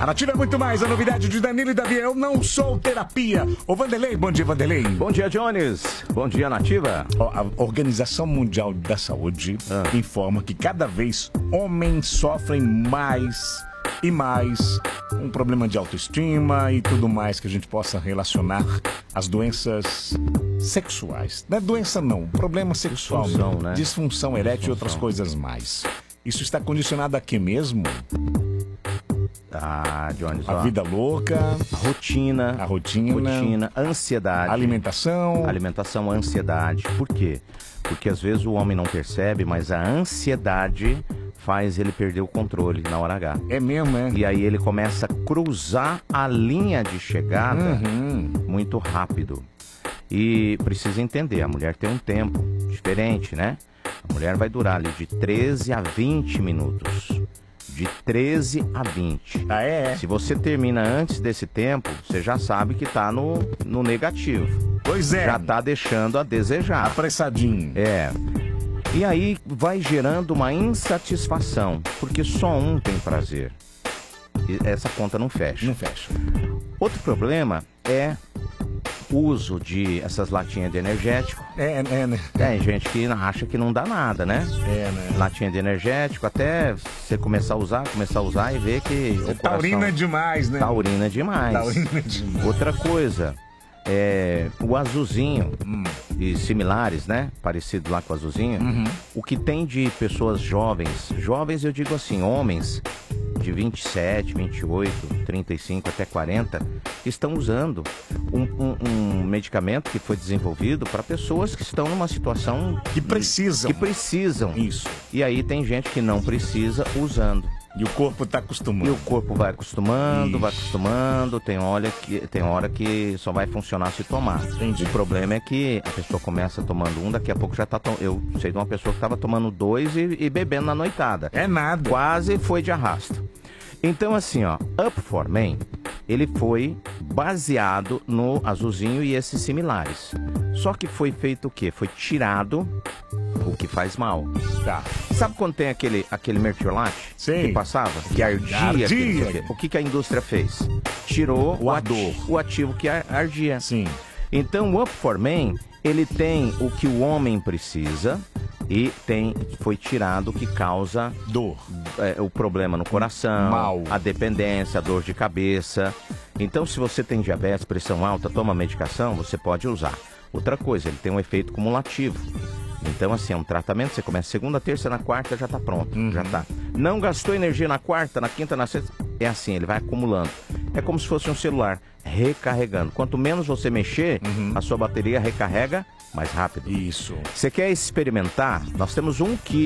Nativa muito mais, a novidade de Danilo e Davi, eu não sou terapia. Ô Vanderlei, bom dia Vanderlei. Bom dia Jones, bom dia Nativa. A Organização Mundial da Saúde informa que cada vez homens sofrem mais e mais um problema de autoestima e tudo mais que a gente possa relacionar às doenças sexuais. Não é doença não, problema sexual, Disfunção, né? Disfunção erétil e outras coisas mais. Isso está condicionado a quê mesmo? Tá, Jones, A vida louca, a rotina, ansiedade, alimentação, ansiedade. Por quê? Porque às vezes o homem não percebe, mas a ansiedade faz ele perder o controle na hora H. É mesmo, é? E aí ele começa a cruzar a linha de chegada muito rápido. E precisa entender, a mulher tem um tempo diferente, né? A mulher vai durar ali de 13 a 20 minutos. De 13 a 20. Ah, é? Se você termina antes desse tempo, você já sabe que tá no negativo. Pois é. Já tá deixando a desejar. Apressadinho. É. E aí vai gerando uma insatisfação, porque só um tem prazer. E essa conta não fecha. Não fecha. Outro problema é o uso de essas latinhas de energético. Né? Tem gente que acha que não dá nada, né? Né? Latinha de energético, até você começar a usar e ver que o taurina é demais, né? Taurina é demais. Outra coisa, o azulzinho e similares, né? Parecido lá com o azulzinho. O que tem de pessoas jovens eu digo assim, homens de 27, 28, 35 até 40, que estão usando um medicamento que foi desenvolvido para pessoas que estão numa situação que precisam. Isso. E aí tem gente que não precisa usando. E o corpo está acostumando. E o corpo vai acostumando, tem hora que só vai funcionar se tomar. Entendi. O problema é que a pessoa começa tomando um, daqui a pouco já tá eu sei de uma pessoa que estava tomando 2 e bebendo na noitada. É nada. Quase foi de arrasto. Então assim, ó, Up for Men, ele foi baseado no azulzinho e esses similares. Só que foi feito o quê? Foi tirado o que faz mal. Tá. Sabe quando tem aquele mertiolate que passava? Que ardia. O que a indústria fez? Tirou o ativo que ardia. Sim. Então o Up for Men, ele tem o que o homem precisa e foi tirado o que causa dor, o problema no coração, mal, a dependência, a dor de cabeça. Então se você tem diabetes, pressão alta, toma medicação, você pode usar. Outra coisa, ele tem um efeito cumulativo. Então, assim, é um tratamento, você começa segunda, terça, na quarta, já tá pronto, já tá. Não gastou energia na quarta, na quinta, na sexta, é assim, ele vai acumulando. É como se fosse um celular, recarregando. Quanto menos você mexer, a sua bateria recarrega mais rápido. Isso. Você quer experimentar? Nós temos um kit